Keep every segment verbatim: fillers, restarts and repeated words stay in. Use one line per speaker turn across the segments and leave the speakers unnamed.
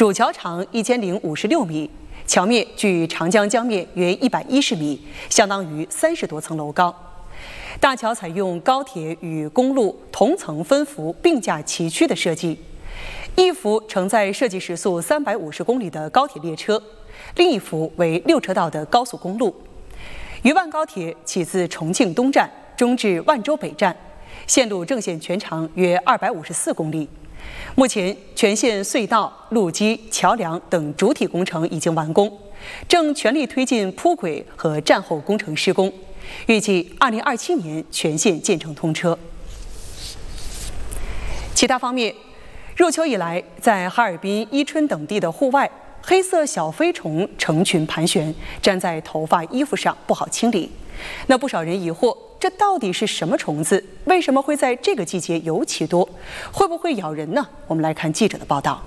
主桥长一千零五十六米，桥面距长江江面约一百一十米，相当于三十多层楼高。大桥采用高铁与公路同层分幅并驾齐驱的设计，一幅承载设计时速三百五十公里的高铁列车，另一幅为六车道的高速公路。渝万高铁起自重庆东站，终至万州北站，线路正线全长约二百五十四公里。目前，全线隧道、路基、桥梁等主体工程已经完工，正全力推进铺轨和站后工程施工，预计二零二七年全线建成通车。其他方面，入秋以来，在哈尔滨、伊春等地的户外，黑色小飞虫成群盘旋，粘在头发、衣服上，不好清理。那不少人疑惑，这到底是什么虫子？为什么会在这个季节尤其多？会不会咬人呢？我们来看记者的报道。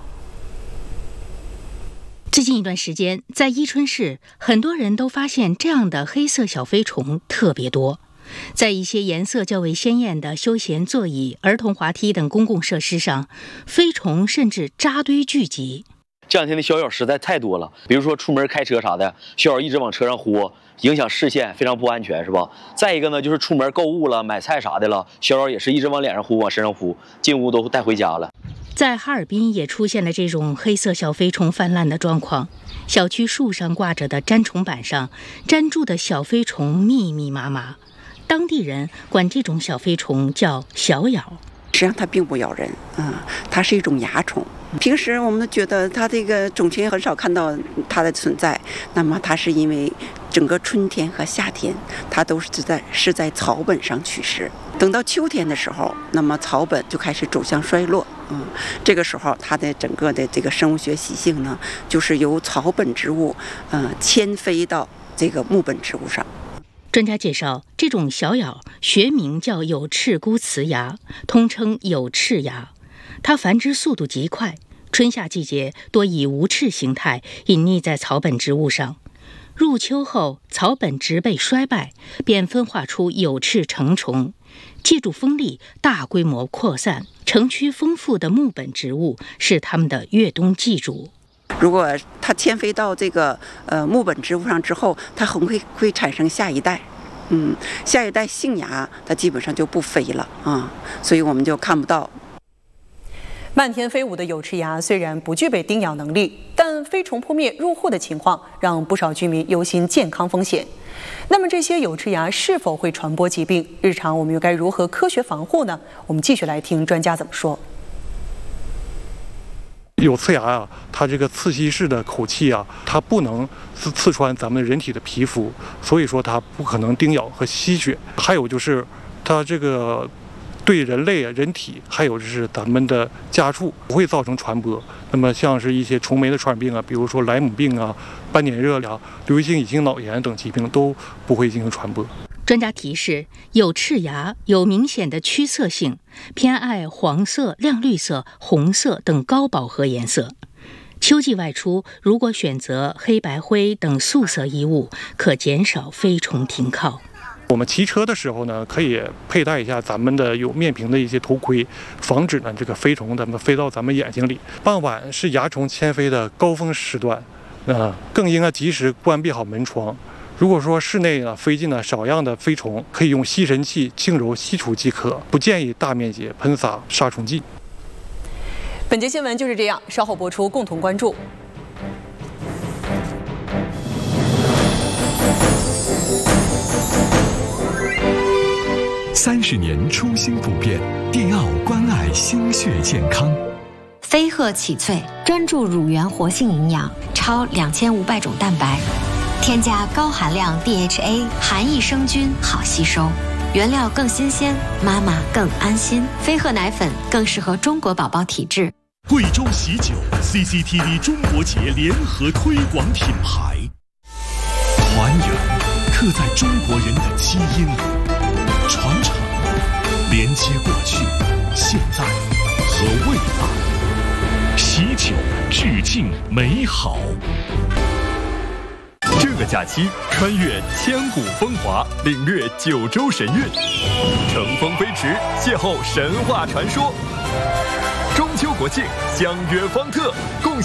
最近一段时间，在伊春市，很多人都发现这样的黑色小飞虫特别多。在一些颜色较为鲜艳的休闲座椅、儿童滑梯等公共设施上，飞虫甚至扎堆聚集。
这两天的小咬实在太多了，比如说出门开车啥的，小咬一直往车上呼，影响视线，非常不安全，是吧？再一个呢，就是出门购物了、买菜啥的了，小咬也是一直往脸上呼、往身上呼，进屋都带回家了。
在哈尔滨也出现了这种黑色小飞虫泛滥的状况，小区树上挂着的粘虫板上，粘住的小飞虫密密麻麻。当地人管这种小飞虫叫小咬。
实际上它并不咬人，嗯，它是一种蚜虫。平时我们觉得它这个种群很少看到它的存在，那么它是因为整个春天和夏天它都是在是在草本上取食，等到秋天的时候，那么草本就开始走向衰落，嗯，这个时候它的整个的这个生物学习性呢，就是由草本植物，嗯，迁飞到这个木本植物上。
专家介绍，这种小咬学名叫有翅孤雌蚜，通称有翅蚜。它繁殖速度极快，春夏季节多以无翅形态隐匿在草本植物上。入秋后，草本植被衰败，便分化出有翅成虫，借助风力大规模扩散。成区丰富的木本植物是它们的越冬寄主。
如果它迁飞到这个呃木本植物上之后，它很会会产生下一代，嗯，下一代性蚜它基本上就不飞了啊，所以我们就看不到。
漫天飞舞的有翅蚜虽然不具备叮咬能力，但飞虫扑灭入户的情况让不少居民忧心健康风险。那么这些有翅蚜是否会传播疾病？日常我们又该如何科学防护呢？我们继续来听专家怎么说。
有刺牙啊，它这个刺吸式的口器啊，它不能刺刺穿咱们人体的皮肤，所以说它不可能叮咬和吸血。还有就是它这个对人类啊、人体，还有就是咱们的家畜不会造成传播。那么像是一些虫媒的传染病啊，比如说莱姆病啊、斑点热呀、流行性乙型脑炎等疾病都不会进行传播。
专家提示，有翅蚜有明显的驱色性，偏爱黄色、亮绿色、红色等高饱和颜色。秋季外出，如果选择黑白灰等素色衣物，可减少飞虫停靠。
我们骑车的时候呢，可以佩戴一下咱们的有面屏的一些头盔，防止呢这个飞虫咱们飞到咱们眼睛里。傍晚是蚜虫迁飞的高峰时段，呃，更应该及时关闭好门窗。如果说室内呢飞进了少量的飞虫，可以用吸尘器轻柔吸除即可，不建议大面积喷洒杀虫剂。
本节新闻就是这样，稍后播出，共同关注。
三十年初心不变，迪奥关爱心血健康。
飞鹤启萃专注乳源活性营养，超两千五百种蛋白。添加高含量 D H A， 含益生菌，好吸收，原料更新鲜，妈妈更安心。飞鹤奶粉更适合中国宝宝体质。
贵州喜酒 C C T V 中国节联合推广品牌，团圆刻在中国人的基因里，传承连接过去、现在和未来。喜酒致敬美好。这个假期，穿越千古风华，领略九州神韵，乘风飞驰，邂逅神话传说。中秋国庆，相约方特，共享